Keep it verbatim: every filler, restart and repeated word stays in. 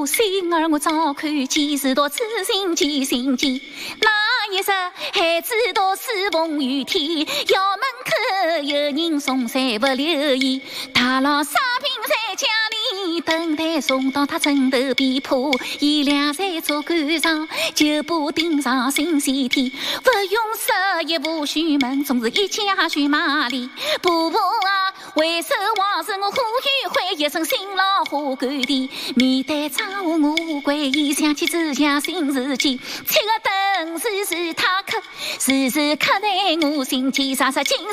我心儿我早看见，是道此心即心间。那一日，孩子到是逢雨天，校门口有人送伞不留意，大佬沙瓶在家里等待送到他枕头边铺，伊俩在竹竿上就把顶上新鲜天，不用说一步须门，总是一家去马里。婆婆啊，为首往事我呼吁唤一声新老花冠店，面对张我我归忆，想起自家新时期，七个灯时时他刻，时时刻在我心间，啥啥今